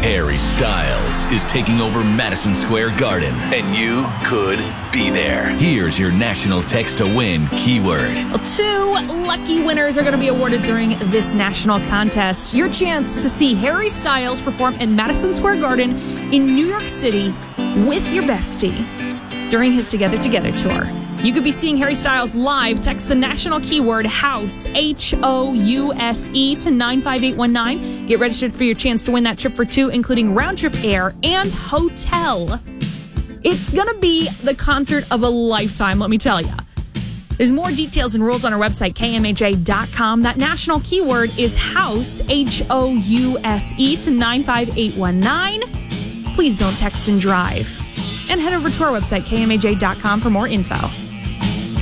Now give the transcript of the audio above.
Harry Styles is taking over Madison Square Garden, and you could be there. Here's your national text to win keyword. Well, 2 lucky winners are going to be awarded during this national contest. Your chance to see Harry Styles perform in Madison Square Garden in New York City with your bestie during his Together tour. You could be seeing Harry Styles live. Text the national keyword HOUSE, HOUSE, to 95819. Get registered for your chance to win that trip for 2, including round-trip air and hotel. It's going to be the concert of a lifetime, let me tell you. There's more details and rules on our website, KMAJ.com. That national keyword is HOUSE, HOUSE, to 95819. Please don't text and drive. And head over to our website, KMAJ.com, for more info.